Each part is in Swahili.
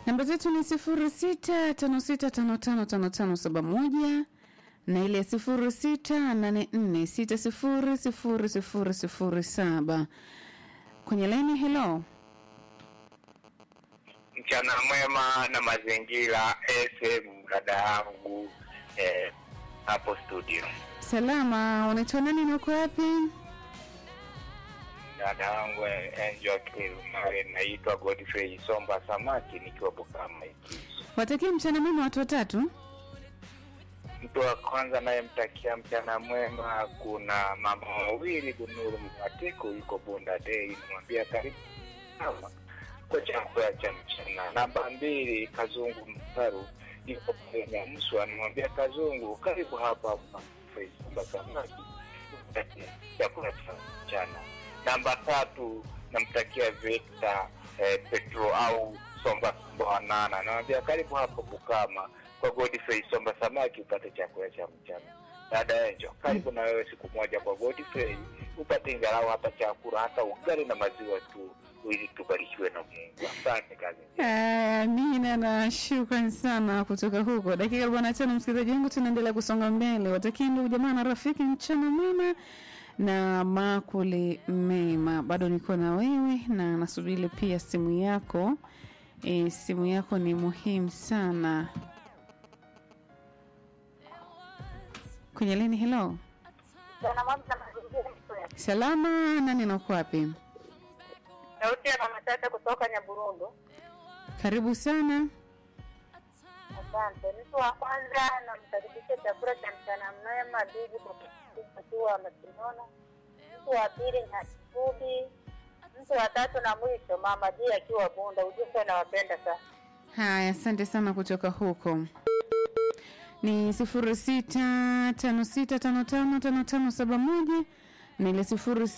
Namba zetu ni 0656555571 na ile 0684600007. Kwenye line, hello. Mchana mwema na mazingira FM dada yangu hapo studio. Salama, unaitwa nani na uko wapi? Dada yangu enjoy Kilmare, naitwa Godfrey Somba Samaki nikiwa Bukama Ikizo. Watakia mchana mwema watu watatu. Mtu wa kwanza nayemtakia mchana mwema kuna mama wawili Gunuru Mwatiko yuko Bunda Day, nimwambia karibu kwa chakula cha mchana. Namba 2 Kazungu Mtaru yuko Kenya Mswa, nimwambia Kazungu karibu hapa Facebook Samaki chakula cha mchana. Namba 3 namtakia Victor Petro au Somba Bwanana, namwambia karibu hapo Bukama kwa Godfrey Somba Samaki upate chakula cha mchana. Dada Enjo, karibu na wewe siku moja kwa Godfrey upate ingalau hata chakula hata ugali na maziwa tu ili tubarikiwe na Mungu. Asante kazi. Amina na shukrani sana kutoka huko. Dakika 45 msikilizaji wangu, tunaendelea kusonga mbele. Watakia ndugu jamaa na rafiki mchana mwema na makuli mema. Bado niko na wewe na nasubiri pia simu yako. Simu yako ni muhimu sana. Kwenye lini, hello. Salama, nani na uko wapi? Sauti ya Mama Tata kutoka Nyaburundu. Karibu sana. Asante. Mtu wa kwanza namkaribisha chakula cha mchana mwema bibi kwa Masinona. Mtu wa pili na Kibudi. Mtu wa tatu na mwisho Mama Dia akiwa Bunda. Ujumbe nawapenda sana. Haya, asante sana kutoka huko. Ni 0656555571 na ile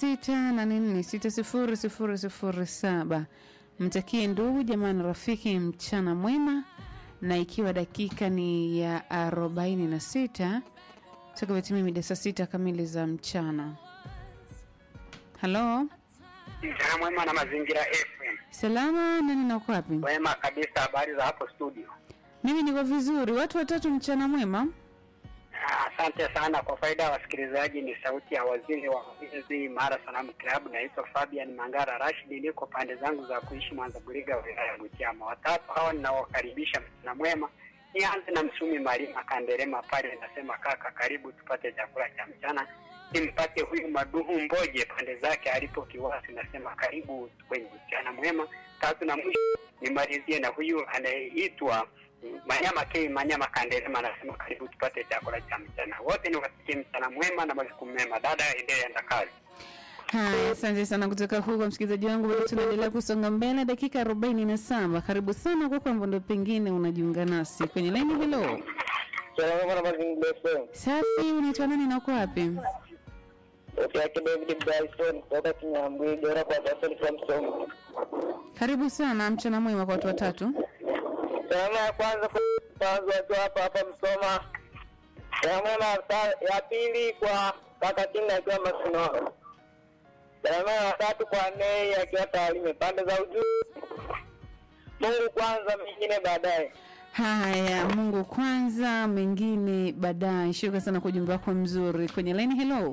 0684600007. Mtakie ndugu jamaa na rafiki mchana mwema, na ikiwa dakika ni ya 46 tukawetimia mida saa 6 kamili za mchana. Hello. Mchana mwema na mazingira FM. Salama, nani na uko wapi? Mwema kabisa, habari za hapo studio? Mimi niko vizuri. Watu watatu mchana mwema. Asante sana. Kwa faida ya wasikilizaji, ni sauti ya waziri wa ulinzi Mara Salamu Club, naitwa Fabian Mangara Rashid, niko pande zangu za kuishi Mwanza Buliga wilaya ya Butiama. Watatu hao ninawakaribisha mchana mwema. Nianze na Msumi Marima Kanderema pale, nasema kaka karibu tupate chakula cha mchana. Nimpate huyu Maduhu Mboje pande zake alipo Kiwasi, nasema karibu kwenye mchana mwema. Tatu na mwisho nimalizie na huyu anayeitwa Manyama Kanderema, nasema karibu tupate chakula cha mchana. Wote ni wasikie mchana mwema na majukumu mema. Dada endelea na kazi. Asante sana kutoka huko msikilizaji wangu. Bado tunaendelea kusonga mbele, dakika 47. Karibu sana kwa kwamba ndo pengine unajiunga nasi kwenye line. Hello. Salamu na mazingira. Safi, unaitwa nani na uko wapi? Okay, David Bryson kutoka Kinyambwi Dora kwa Basel Samson. Karibu sana, mchana mwema kwa watu watatu. Salamu ya kwanza kwa watu hapa Msoma. Salamu ya pili kwa kaka Tina akiwa Masino. Salamu ya tatu kwa Nei akiwa Tarime pande za ujuu. Mungu kwanza mengine baadaye. Haya, Mungu kwanza mengine baadaye. Shukrani sana kwa ujumbe wako mzuri. Kwenye line, hello.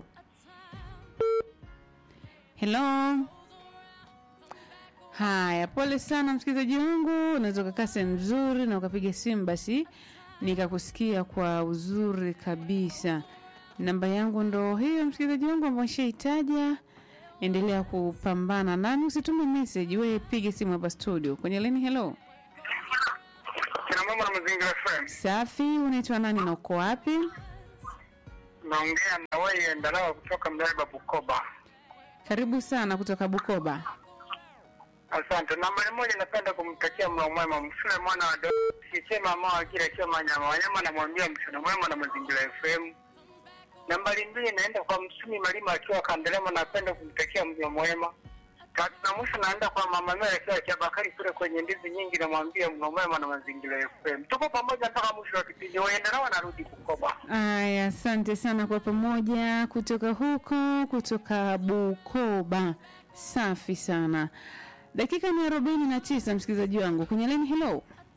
Hello. Haya, pole sana msikilizaji wangu. Unaweza kukaa sehemu nzuri na ukapiga simu basi nikakusikia kwa uzuri kabisa. Namba yangu ndo hiyo msikilizaji wangu ambao unahitaji. Endelea kupambana nami, usitume message, wewe piga simu hapa studio. Kwenye line, hello. Kuna mama na mazingira FM. Safi, unaitwa nani na uko wapi? Naongea na wewe Ndalawa kutoka Mdaiba Bukoba. Karibu sana kutoka Bukoba. Asante. Namba 1 napenda kumtakia mlo mwema Msule mwana wa Dodo. Sisema mama kile kile wanyama namwambia mchana mwema na mazingira FM. Namba 2 naenda kwa Msumi Malima akiwa Kandelema, napenda kumtakia mlo mwema. Tatu na mwisho naenda kwa mama Mera akiwa Chabakari kule kwenye ndizi nyingi, namwambia mlo mwema na mazingira FM. Tuko pamoja mpaka mwisho wa kipindi. Waendelea narudi Bukoba. Aya, asante sana kwa pamoja kutoka huko, kutoka Bukoba. Safi sana. Dakika ni 49 msikilizaji wangu. Kwenye line, hello.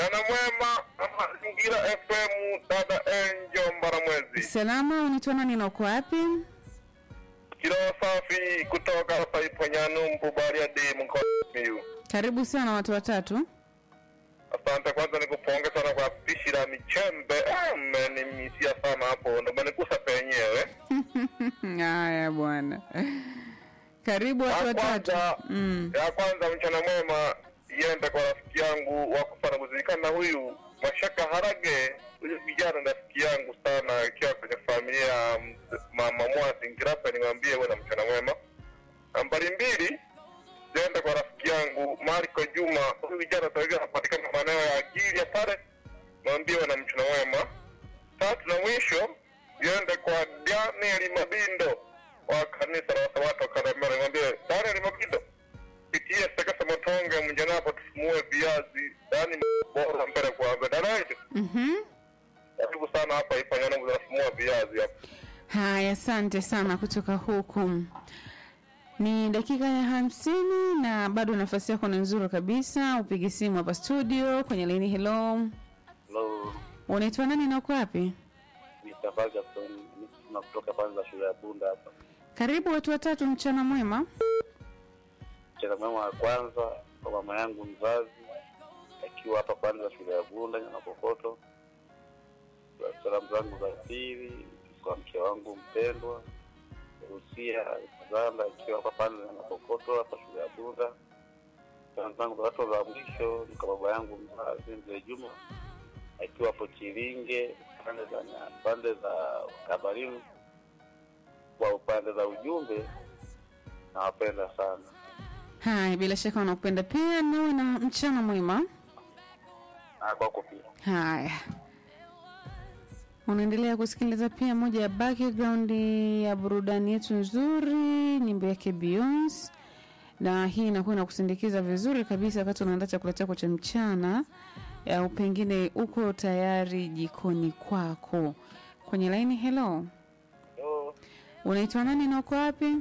Mchana mwema Mazingira FM dada Angel Mbaramwezi. Salama, unaitwa nani na uko wapi? Kilo safi kutoka hapa Iponyanumbu Bariadi mkoa. Karibu sana watu watatu. Asante, kwanza nikupongeza sana kwa pishi la michembe. Nimisia sana hapo, ndo nikusa penyewe. Haya bwana. Karibu watu watatu. Ya kwanza mchana mwema iende kwa rafiki yangu wa kufana kuzikana huyu Mashaka Harage. Huyu kijana rafiki yangu sana akiwa kwenye familia mama Mwasi Ngirapa, nimwambie wewe na mchana mwema. Nambari 2 iende kwa rafiki yangu Marco Juma. Huyu kijana sasa anapatikana maeneo ya Gilia pale, mwambie wewe na mchana mwema. 3 na mwisho iende kwa Daniel Mabindo wa kanisa la Sabato Karamera, mwambie Daniel Mabindo pitia stakasa motonge mjana hapo tufumue viazi Dani bora mbele kwa badala. Karibu sana hapa Ipanyana mnafumua viazi hapa. Haya, asante sana kutoka huku. Ni dakika ya 50 na bado nafasi yako ni nzuri kabisa. Upige simu hapa studio kwenye line. Hello. Hello. Unaitwa nani na uko wapi? Mr. Ferguson, kutoka pande za shule ya Bunda hapa. Karibu watu watatu, mchana mwema. Mchana mwema wa kwanza kwa mama yangu mzazi akiwa hapa pande za shule ya Bunda na Kokoto. Salamu zangu za pili kwa mke wangu mpendwa Rusia Zanda akiwa hapa pande za Kokoto hapa shule ya Bunda. Salamu zangu za mwisho ni kwa baba yangu mzazi Mzee Juma akiwa hapo Chilinge pande za Kabarimu. Kwa upande za ujumbe nawapenda sana. Hai, bila shaka unapenda pia, nawe na mchana mwema. Kwako pia. Haya. Unaendelea kusikiliza pia moja ya background ya burudani yetu nzuri, nyimbo yake Beyonce. Na hii inakuwa inakusindikiza vizuri kabisa wakati unaandaa chakula chako cha mchana, au pengine uko tayari jikoni kwako. Kwenye line. Hello. Hello. Unaitwa nani na uko wapi?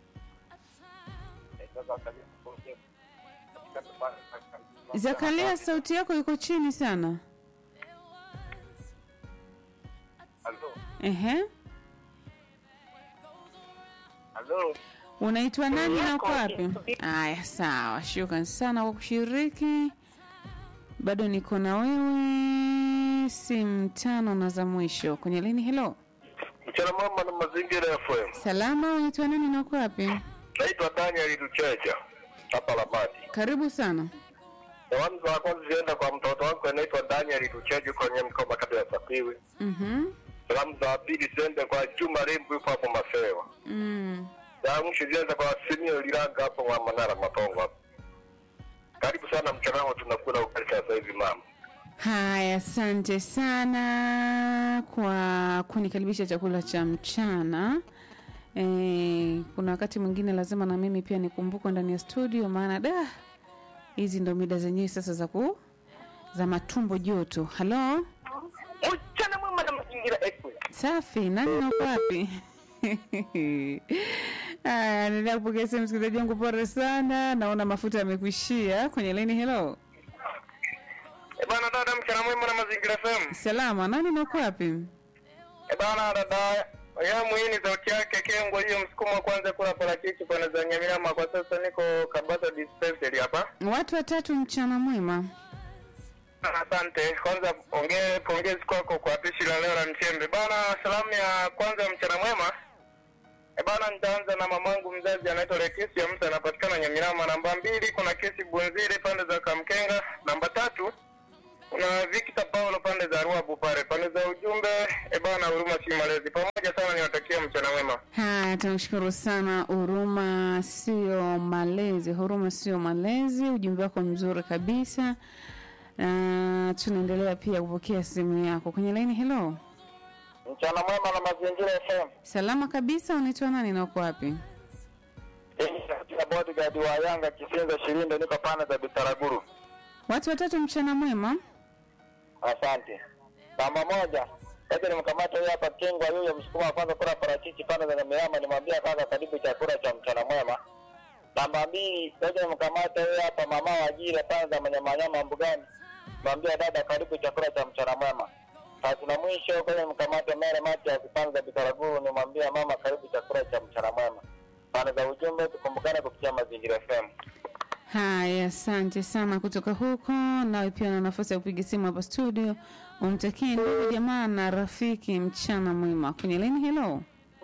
Zakalia, sauti yako iko chini sana. Hello. Hello. Unaitwa nani na uko wapi? Aya, sawa. Shukrani sana kwa kushiriki. Bado niko na wewe. Simu 5 na za mwisho. Kwenye line. Hello. Mchana mwema na Mazingira FM. Salama, unaitwa nani na uko wapi? Naitwa Daniel Luchecha hapa Labati. Karibu sana. Salamu za kwanza zienda kwa mtoto wangu anaitwa Daniel Luchecha kwenye mkoa kati ya Sapiwi. Salamu za pili ziende kwa Juma Rembo yupo hapo Masewa. Ya mwisho ziende kwa Simio Liranga hapo wa Manara Matongo hapo. Karibu sana mchana wangu, tunakula ukali sasa hivi mama. Haya, asante sana kwa kunikaribisha chakula cha mchana. Kuna wakati mwingine lazima na mimi pia nikumbuke ndani ya studio, maana hizi ndo mida zenyewe sasa za matumbo joto. Hello. Mchana mwema na Mazingira FM. Safi, nani na wapi? Nenda kupokea simu msikilizaji wangu, pole sana. Naona mafuta yamekuishia kwenye line. Hello. Bana dada, mchana mwema na Mazingira FM. Salama, nani na wapi? Bana dada, ya muhini sauti yake Kengo hiyo msukumo kwanza kula parachichi kwa za Nyamirama. Kwa sasa niko Kabasa dispensary hapa. Watu watatu, mchana mwema. Asante. Kwanza pongezi kwako kwa pishi la leo la mchembe. Bana, salamu ya kwanza mchana mwema. Bana, nitaanza na mamangu mzazi anaitwa Lekisi Msa, anapatikana Nyamirama. Namba 2 kuna Kesi Bunziri pande za Kamkenga. Namba 3 kuna Victor Paulo pande za Ruabu pale. Pande za ujumbe bana, huruma si malezi. Pamoja sana, niwatakia mchana mwema. Haya, tunashukuru sana. Huruma sio malezi, huruma sio malezi. Ujumbe wako mzuri kabisa. Tunaendelea pia kupokea simu yako kwenye line. Hello. Mchana mwema na Mazingira FM. Salama kabisa, unaitwa nani na uko wapi? Ni bodyguard wa Yanga Kisinza Shirinde, niko pande za Bitaraguru. Watu watatu, mchana mwema. Asante. Namba 1, sasa nimkamata yeye hapa Kengwa, yule msukuma kwanza kula parachichi pande za Nyamirama, nimwambia kaka karibu chakula cha mchana mwema. Namba 2, sasa nimkamata yeye hapa mama Wajira pande za Manyamanyama Mbugani, Mwambie dada karibu chakula cha mchana mwema. Tatu na mwisho kwenye mkamate Mere Mati ya Kipanza Bitaraguru nimwambie mama karibu chakula cha mchana mwema. Pande za ujumbe tukumbukane kupitia Mazingira FM. Haya, asante sana kutoka huko. Nawe pia una nafasi ya kupiga simu hapa studio. Umtakie ndugu jamaa na rafiki mchana mwema. Kwenye line, hello.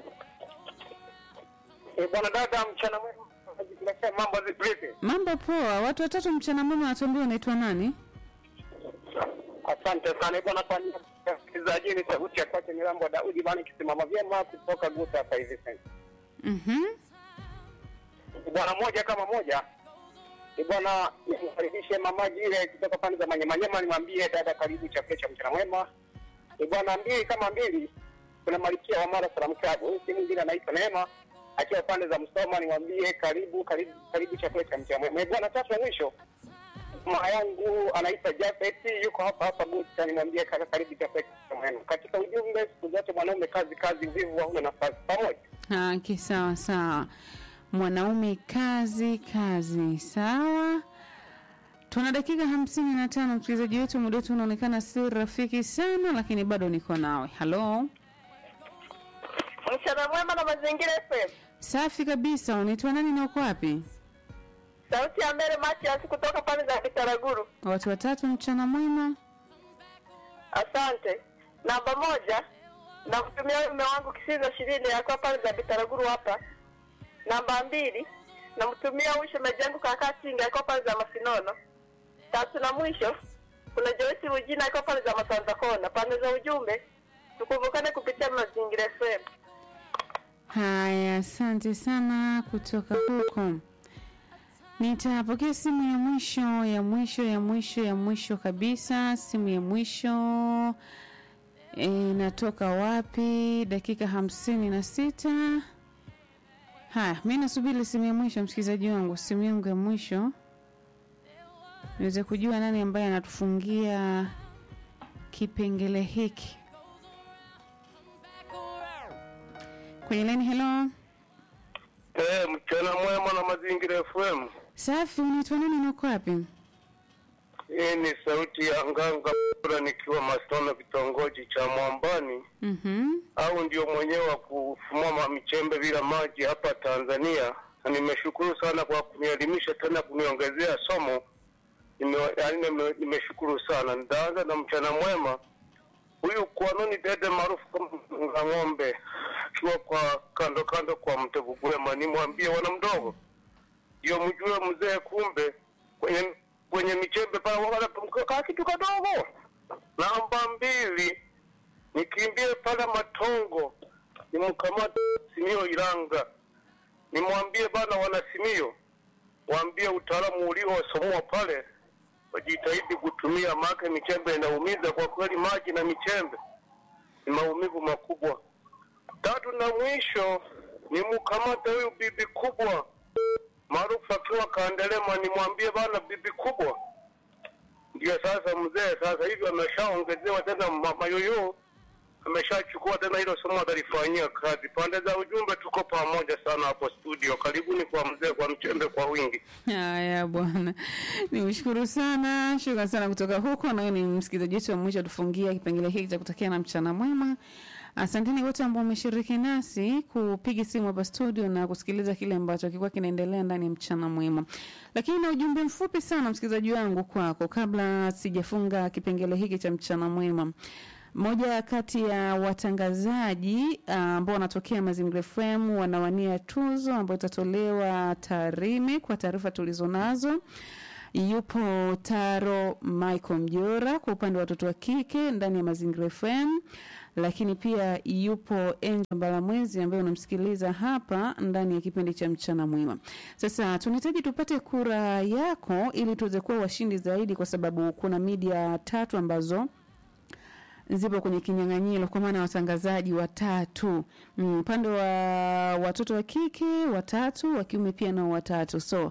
Bwana dada, mchana mwema. Mambo vipi? Mambo poa. Watu watatu mchana mwema, natuambia unaitwa nani? Asante sana bwana, kwa msikilizaji ni sauti ya kwake Milambo Daudi bwana, kisimama vyema kutoka Guta hapa hivi sasa. Bwana moja kama moja. Bwana nikaribishe mama Jile kutoka pande za Manyamanyama, nimwambie dada karibu chakula cha mchana mwema. Bwana mbili kama mbili, kuna Malikia wa Mara Salamu Club, si mwingine anaitwa Neema akiwa pande za Msoma, nimwambie karibu chakula cha mchana mwema. Bwana tatu mwisho, mama yangu anaitwa Jafet yuko hapa Guta, nimwambie karibu chakula cha mchana mwema. Katika ujumbe siku zote mwanaume kazi uvivu hauna nafasi pamoja. Sawa. Mwanaume kazi. Sawa. Tuna dakika 55 msikilizaji wetu, muda wetu unaonekana si rafiki sana, lakini bado niko nawe. Hello. Mchana mwema na Mazingira FM. Safi kabisa. Unaitwa nani na uko wapi? Sauti ya Mere Matias kutoka pande za Bitaraguru. Watu watatu mchana mwema. Asante. Namba moja, namtumia mume wangu Kisiza Shirini akiwa pande za Bitaraguru hapa. Namba mbili, namtumia shemeji yangu kaka Tinga akiwa pande za Masinono. Tatu na mwisho, kuna Joyce Ujina akiwa pande za Masanza Kona. Pande za ujumbe tukumbukane kupitia Mazingira FM. Haya, asante sana kutoka huko. Nitapokea simu ya mwisho kabisa. Simu ya mwisho inatoka wapi? Dakika 56. Haya, mimi nasubiri simu ya mwisho msikilizaji wangu, simu yangu ya mwisho. Niweze kujua nani ambaye anatufungia kipengele hiki. Kwenye line, hello. Mchana mwema na Mazingira FM. Safi, unaitwa nani na uko wapi? Hii ni sauti ya Nganga Bora nikiwa Mastono kitongoji cha Mwambani. Au ndio mwenyewe wa kufumama michembe bila maji hapa Tanzania. Na nimeshukuru sana kwa kunielimisha tena kuniongezea somo. Nimeshukuru sana. Ndaanza na mchana mwema. Huyu Kwanoni dede maarufu kama ng'ombe akiwa kwa kando kwa Mtego Gwema, nimwambie wana mdogo ndio mjue mzee kumbe kwenye michembe pale wala tumkaa kitu kadogo. Namba mbili, nikimbie pale Matongo nimkamata Simio Iranga, nimwambie bana wana Simio waambie utaalamu uliosomwa pale wajitahidi kutumia, maana michembe inaumiza kwa kweli, maji na michembe ni maumivu makubwa. Tatu na mwisho, nimkamata huyu bibi kubwa maarufu akiwa Kandelema, nimwambie bana bibi kubwa ndio sasa mzee sasa hivi ameshaongezewa tena mayoyo, ameshachukua tena hilo somo atalifanyia kazi. Pande za ujumbe tuko pamoja sana hapo studio. Karibuni kwa mzee kwa mchembe kwa wingi. Haya bwana. Nimshukuru sana. Shukrani sana kutoka huko, na ni msikilizaji wetu wa mwisho tufungia kipengele hiki cha kutakia na mchana mwema. Asanteni wote ambao wameshiriki nasi kupiga simu hapa studio na kusikiliza kile ambacho kilikuwa kinaendelea ndani ya mchana mwema. Lakini na ujumbe mfupi sana msikilizaji wangu kwako kabla sijafunga kipengele hiki cha mchana mwema. Moja kati ya watangazaji ambao wanatokea Mazingira FM wanawania tuzo ambayo itatolewa Tarime kwa taarifa tulizonazo. Yupo Taro Michael Mjora kwa upande wa watoto wa kike ndani ya Mazingira FM, lakini pia yupo Angel Mbalamwezi ambaye unamsikiliza hapa ndani ya kipindi cha mchana mwema. Sasa tunahitaji tupate kura yako ili tuweze kuwa washindi zaidi, kwa sababu kuna media 3 ambazo zipo kwenye kinyang'anyiro, kwa maana watangazaji 3. Upande wa watoto wa kike 3, wa kiume pia nao 3. So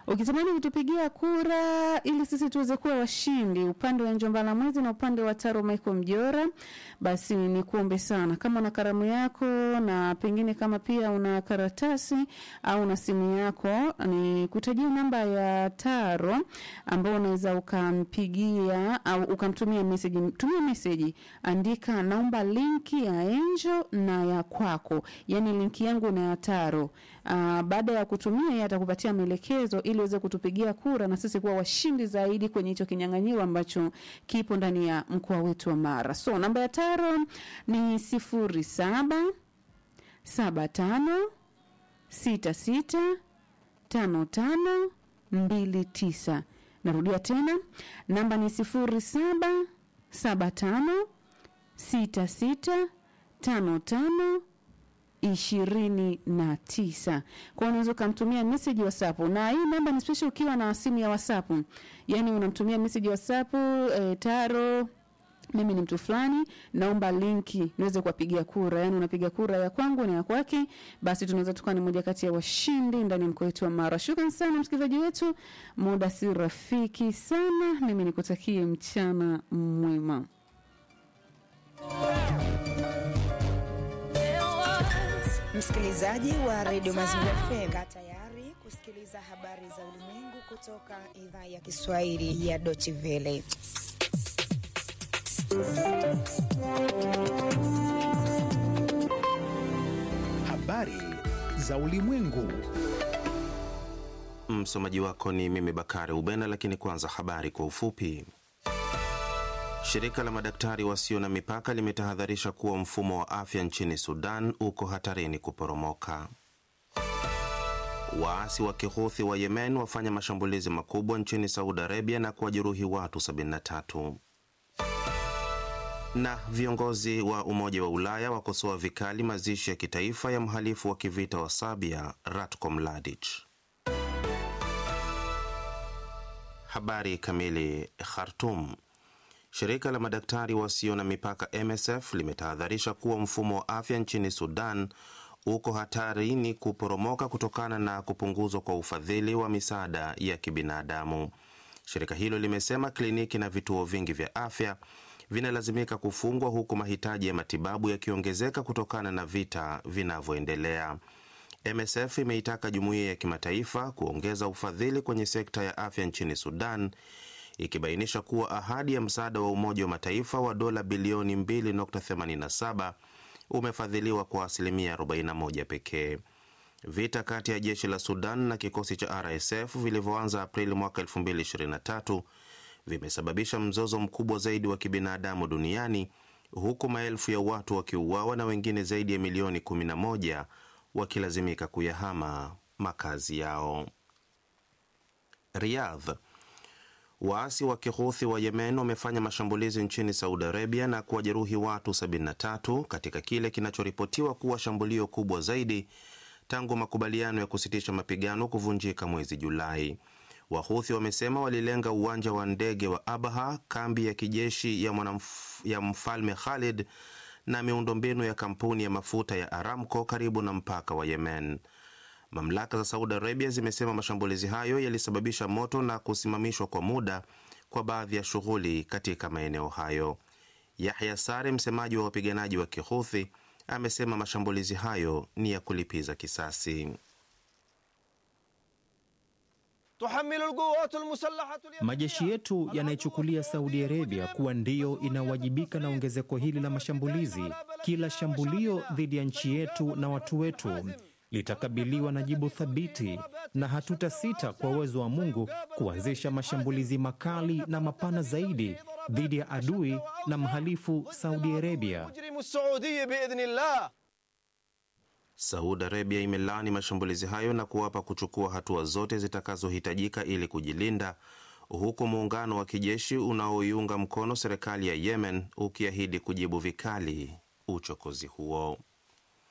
Ukitamani kutupigia kura ili sisi tuweze kuwa washindi upande wa Njomba la Mwezi na upande wa Taro Michael Mjora, basi ni kuombe sana kama una karamu yako na pengine kama pia una karatasi au una simu yako, ni kutajia namba ya Taro ambao unaweza ukampigia au ukamtumia message. Tumia message, andika naomba linki ya Angel na ya kwako, yani linki yangu na ya Taro. Baada ya kutumia yeye atakupatia maelekezo ili uweze kutupigia kura na sisi kuwa washindi zaidi kwenye hicho kinyang'anyiro ambacho kipo ndani ya mkoa wetu wa Mara. So namba ya Taro ni 0775665529. Narudia tena, namba ni 0775665529. Kwa unaweza kumtumia message WhatsApp, na hii namba ni special ukiwa na simu ya WhatsApp. Yani unamtumia message WhatsApp, Taro, mimi ni mtu fulani, naomba linki niweze kuwapigia kura. Yani unapiga kura ya kwangu na ya kwake, basi tunaweza tukawa ni moja kati ya washindi ndani ya mkoa wetu wa Mara. Shukrani sana msikilizaji wetu, muda si rafiki sana. Mimi nikutakie mchana mwema. Msikilizaji wa Radio Mazingira FM, kaa tayari kusikiliza habari za ulimwengu kutoka idhaa ya Kiswahili ya Deutsche Welle. Habari za ulimwengu. Msomaji wako ni mimi Bakari Ubena, lakini kwanza habari kwa ufupi. Shirika la madaktari wasio na mipaka limetahadharisha kuwa mfumo wa afya nchini Sudan uko hatarini kuporomoka. Waasi wa Kihuthi wa Yemen wafanya mashambulizi makubwa nchini Saudi Arabia na kuwajeruhi watu 73. Na viongozi wa Umoja wa Ulaya wakosoa vikali mazishi ya kitaifa ya mhalifu wa kivita wa Serbia Ratko Mladic. Habari kamili. Khartoum. Shirika la madaktari wasio na mipaka MSF limetahadharisha kuwa mfumo wa afya nchini Sudan uko hatarini kuporomoka kutokana na kupunguzwa kwa ufadhili wa misaada ya kibinadamu. Shirika hilo limesema kliniki na vituo vingi vya afya vinalazimika kufungwa huku mahitaji ya matibabu yakiongezeka kutokana na vita vinavyoendelea. MSF imeitaka jumuiya ya kimataifa kuongeza ufadhili kwenye sekta ya afya nchini Sudan, ikibainisha kuwa ahadi ya msaada wa Umoja wa Mataifa wa dola bilioni 2.87 umefadhiliwa kwa asilimia 41 pekee. Vita kati ya jeshi la Sudan na kikosi cha RSF vilivyoanza Aprili mwaka 2023 vimesababisha mzozo mkubwa zaidi wa kibinadamu duniani, huku maelfu ya watu wakiuawa na wengine zaidi ya milioni 11 wakilazimika kuyahama makazi yao. Riyadh. Waasi wa Kihuthi wa Yemen wamefanya mashambulizi nchini Saudi Arabia na kuwajeruhi watu 73 katika kile kinachoripotiwa kuwa shambulio kubwa zaidi tangu makubaliano ya kusitisha mapigano kuvunjika mwezi Julai. Wahuthi wamesema walilenga uwanja wa ndege wa Abaha, kambi ya kijeshi ya Mfalme Khalid na miundombinu ya kampuni ya mafuta ya Aramco karibu na mpaka wa Yemen. Mamlaka za Saudi Arabia zimesema mashambulizi hayo yalisababisha moto na kusimamishwa kwa muda kwa baadhi ya shughuli katika maeneo hayo. Yahya Sari, msemaji wa wapiganaji wa Kihuthi, amesema mashambulizi hayo ni ya kulipiza kisasi. Majeshi yetu yanaichukulia Saudi Arabia kuwa ndiyo inawajibika na ongezeko hili la mashambulizi. Kila shambulio dhidi ya nchi yetu na watu wetu litakabiliwa na jibu thabiti, na hatutasita kwa uwezo wa Mungu kuanzisha mashambulizi makali na mapana zaidi dhidi ya adui na mhalifu Saudi Arabia. Saudi Arabia imelaani mashambulizi hayo na kuwapa kuchukua hatua zote zitakazohitajika ili kujilinda, huku muungano wa kijeshi unaoiunga mkono serikali ya Yemen ukiahidi kujibu vikali uchokozi huo.